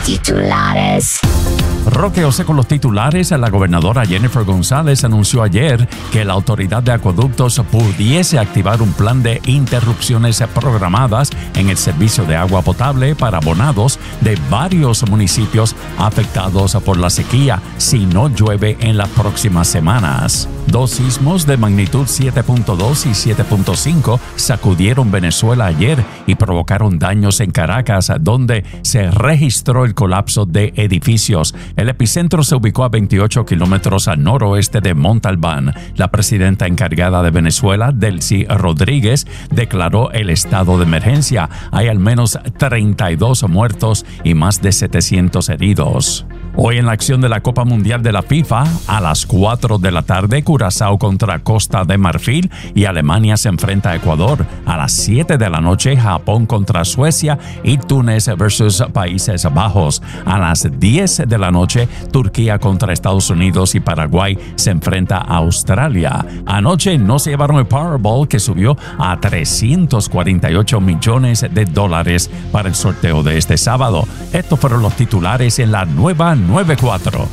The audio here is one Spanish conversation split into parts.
Titulares. Roque José con los titulares. La gobernadora Jennifer González anunció ayer que la Autoridad de Acueductos pudiese activar un plan de interrupciones programadas en el servicio de agua potable para abonados de varios municipios afectados por la sequía si no llueve en las próximas semanas. Dos sismos de magnitud 7.2 y 7.5 sacudieron Venezuela ayer y provocaron daños en Caracas, donde se registró el colapso de edificios. El epicentro se ubicó a 28 kilómetros al noroeste de Montalbán. La presidenta encargada de Venezuela, Delcy Rodríguez, declaró el estado de emergencia. Hay al menos 32 muertos y más de 700 heridos. Hoy en la acción de la Copa Mundial de la FIFA, a las 4 de la tarde, Curazao contra Costa de Marfil y Alemania se enfrenta a Ecuador. A las 7 de la noche, Japón contra Suecia y Túnez versus Países Bajos. A las 10 de la noche, Turquía contra Estados Unidos y Paraguay se enfrenta a Australia. Anoche no se llevaron el Powerball, que subió a $348 millones para el sorteo de este sábado. Estos fueron los titulares en la nueva 94.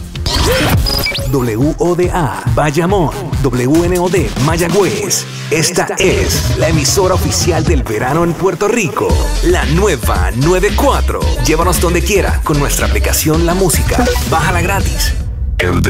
WODA Bayamón, WNOD Mayagüez. Esta es la emisora oficial del verano en Puerto Rico. La nueva 94. Llévanos donde quiera con nuestra aplicación La Música. Bájala gratis. El